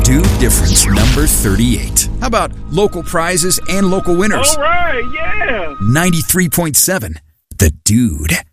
Dude Difference number 38. How about local prizes and local winners? All right, yeah. 93.7, The Dude.